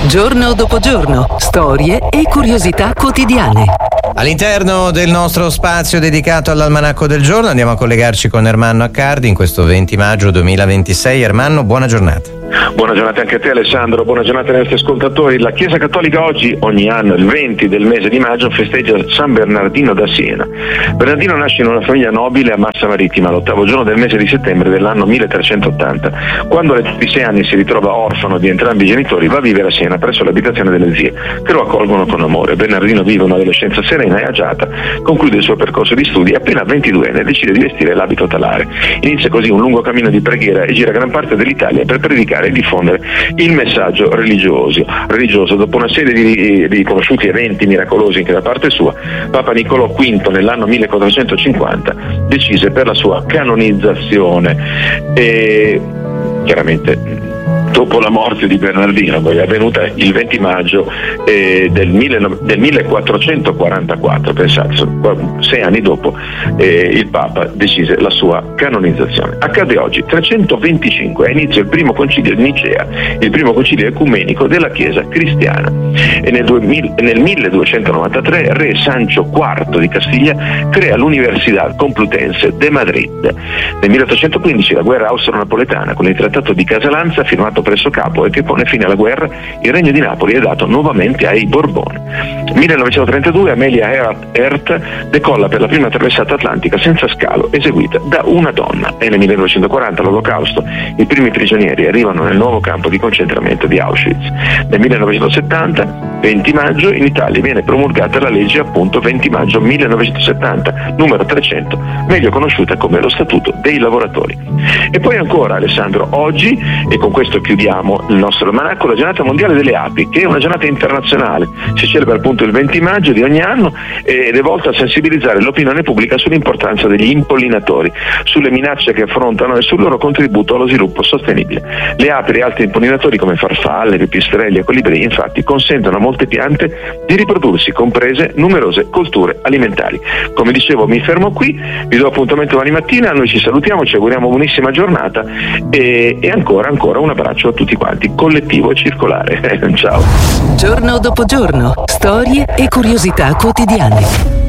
Giorno dopo giorno, storie e curiosità quotidiane. All'interno del nostro spazio dedicato all'almanacco del giorno andiamo a collegarci con Ermanno Accardi in questo 20 maggio 2026. Ermanno, buona giornata. Buona giornata anche a te Alessandro, buona giornata ai nostri ascoltatori. La Chiesa Cattolica oggi, ogni anno, il 20 del mese di maggio, festeggia San Bernardino da Siena. Bernardino nasce in una famiglia nobile a Massa Marittima, l'8° giorno del mese di settembre dell'anno 1380. Quando all'età di 6 anni si ritrova orfano di entrambi i genitori, va a vivere a Siena presso l'abitazione delle zie, che lo accolgono con amore. Bernardino vive un'adolescenza serena e agiata, conclude il suo percorso di studi e appena 22enne decide di vestire l'abito talare. Inizia così un lungo cammino di preghiera e gira gran parte dell'Italia per predicare e diffondere il messaggio religioso. Dopo una serie di riconosciuti eventi miracolosi anche da parte sua, Papa Niccolò V nell'anno 1450 decise per la sua canonizzazione e chiaramente dopo la morte di Bernardino, poi è avvenuta il 20 maggio del 1444, pensate, 6 anni dopo il Papa decise la sua canonizzazione. Accade oggi, 325, a inizio il primo concilio di Nicea, il primo concilio ecumenico della Chiesa cristiana, e nel 1293 re Sancho IV di Castiglia crea l'Università Complutense de Madrid. Nel 1815 la guerra austro-napoletana con il Trattato di Casalanza firmato presso Capo e che pone fine alla guerra, il regno di Napoli è dato nuovamente ai Borbone. 1932 Amelia Earhart decolla per la prima traversata atlantica senza scalo eseguita da una donna, e nel 1940 l'Olocausto, i primi prigionieri arrivano nel nuovo campo di concentramento di Auschwitz. Nel 1970, 20 maggio, in Italia viene promulgata la legge appunto 20 maggio 1970, numero 300, meglio conosciuta come lo Statuto dei lavoratori. E poi ancora Alessandro, oggi, e con questo chiudiamo il nostro almanacco, la giornata mondiale delle api, che è una giornata internazionale, si celebra appunto il 20 maggio di ogni anno ed è volta a sensibilizzare l'opinione pubblica sull'importanza degli impollinatori, sulle minacce che affrontano e sul loro contributo allo sviluppo sostenibile. Le api e altri impollinatori come farfalle, pipistrelli e colibri infatti consentono a molte piante di riprodursi, comprese numerose colture alimentari. Come dicevo, mi fermo qui, vi do appuntamento domani mattina, noi ci salutiamo, ci auguriamo buonissima giornata e ancora un abbraccio a tutti quanti, collettivo e circolare. Ciao. Giorno dopo giorno, storie e curiosità quotidiane.